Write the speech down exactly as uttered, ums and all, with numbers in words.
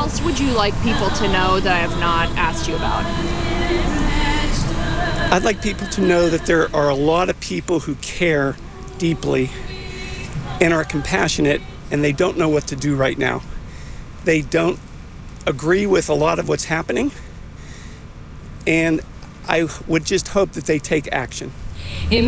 else would you like people to know that I have not asked you about? I'd like people to know that there are a lot of people who care deeply and are compassionate, and they don't know what to do right now. They don't agree with a lot of what's happening, and I would just hope that they take action.